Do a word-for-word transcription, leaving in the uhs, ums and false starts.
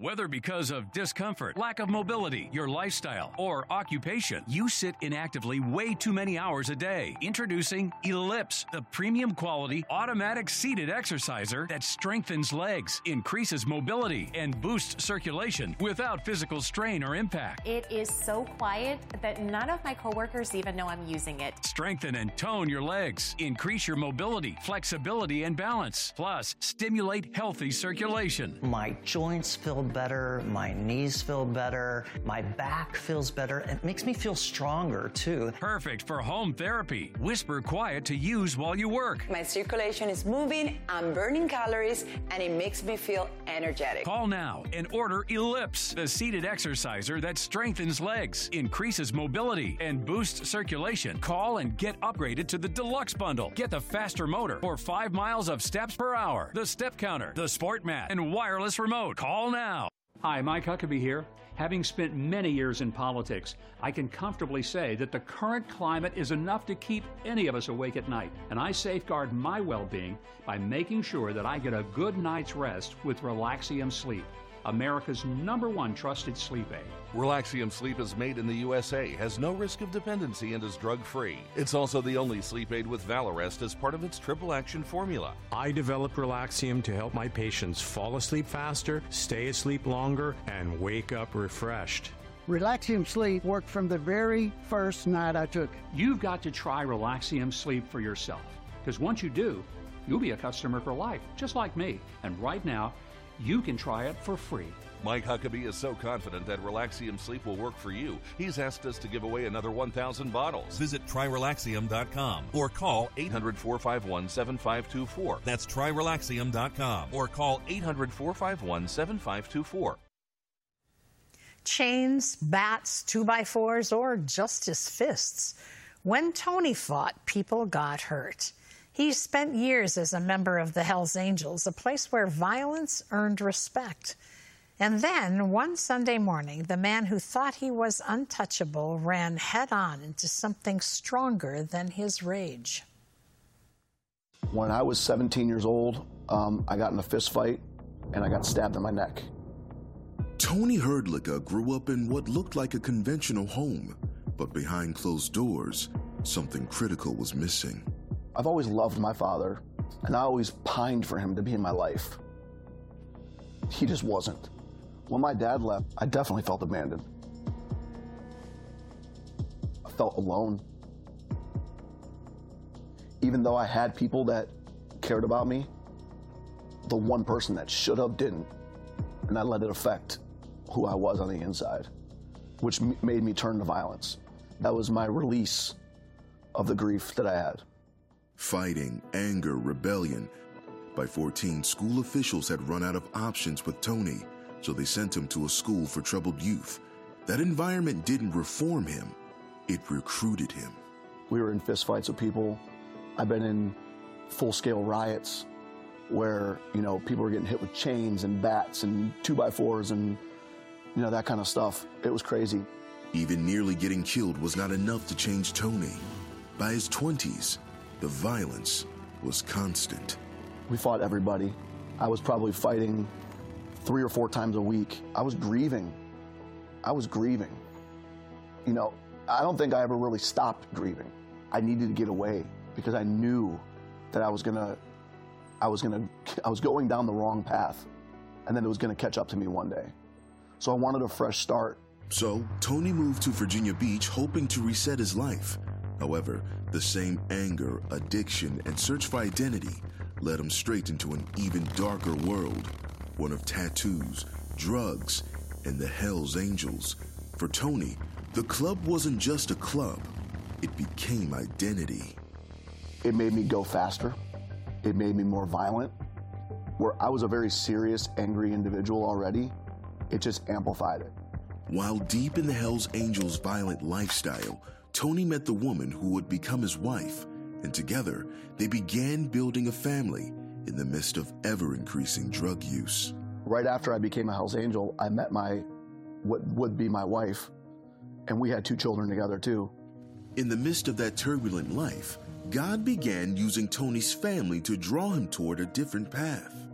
Whether because of discomfort, lack of mobility, your lifestyle, or occupation, you sit inactively way too many hours a day. Introducing Ellipse, the premium quality automatic seated exerciser that strengthens legs, increases mobility, and boosts circulation without physical strain or impact. It is so quiet that none of my coworkers even know I'm using it. Strengthen and tone your legs, increase your mobility, flexibility, and balance. Plus, stimulate healthy circulation. My joints feel better, my knees feel better, my back feels better. It makes me feel stronger, too. Perfect for home therapy. Whisper quiet to use while you work. My circulation is moving, I'm burning calories, and it makes me feel energetic. Call now and order Ellipse, the seated exerciser that strengthens legs, increases mobility, and boosts circulation. Call and get upgraded to the Deluxe Bundle. Get the faster motor for five miles of steps per hour, the step counter, the sport mat, and wireless remote. Call now. Hi, Mike Huckabee here. Having spent many years in politics, I can comfortably say that the current climate is enough to keep any of us awake at night. And I safeguard my well-being by making sure that I get a good night's rest with Relaxium Sleep, America's number one trusted sleep aid. Relaxium Sleep is made in the U S A, has no risk of dependency, and is drug-free. It's also the only sleep aid with Valarest as part of its triple action formula. I developed Relaxium to help my patients fall asleep faster, stay asleep longer, and wake up refreshed. Relaxium Sleep worked from the very first night I took it. You've got to try Relaxium Sleep for yourself, because once you do, you'll be a customer for life, just like me. And right now, you can try it for free. Mike Huckabee is so confident that Relaxium Sleep will work for you, he's asked us to give away another one thousand bottles. Visit try relaxium dot com or call eight hundred, four five one, seven five two four. That's try relaxium dot com or call eight hundred, four five one, seven five two four. Chains, bats, two by fours, or just his fists. When Tony fought, people got hurt. He spent years as a member of the Hells Angels, a place where violence earned respect. And then, one Sunday morning, the man who thought he was untouchable ran head-on into something stronger than his rage. When I was seventeen years old, um, I got in a fist fight, and I got stabbed in my neck. Tony Hrdlicka grew up in what looked like a conventional home, but behind closed doors, something critical was missing. I've always loved my father, and I always pined for him to be in my life. He just wasn't. When my dad left, I definitely felt abandoned. I felt alone. Even though I had people that cared about me, the one person that should have didn't, and I let it affect who I was on the inside, which m- made me turn to violence. That was my release of the grief that I had. Fighting, anger, rebellion. By fourteen, school officials had run out of options with Tony, so they sent him to a school for troubled youth. That environment didn't reform him, it recruited him. We were in fistfights with people. I've been in full-scale riots where, you know, people were getting hit with chains and bats and two-by-fours and, you know, that kind of stuff. It was crazy. Even nearly getting killed was not enough to change Tony. By his twenties, the violence was constant. We fought everybody. I was probably fighting three or four times a week. I was grieving. I was grieving. You know, I don't think I ever really stopped grieving. I needed to get away because I knew that I was gonna, I was gonna, I was going down the wrong path, and then it was gonna catch up to me one day. So I wanted a fresh start. So Tony moved to Virginia Beach hoping to reset his life. However, the same anger, addiction, and search for identity led him straight into an even darker world, one of tattoos, drugs, and the Hells Angels. For Tony, the club wasn't just a club, it became identity. It made me go faster. It made me more violent. Where I was a very serious, angry individual already, it just amplified it. While deep in the Hells Angels' violent lifestyle, Tony met the woman who would become his wife, and together they began building a family in the midst of ever-increasing drug use. Right after I became a Hells Angel, I met my, what would be my wife, and we had two children together too. In the midst of that turbulent life, God began using Tony's family to draw him toward a different path.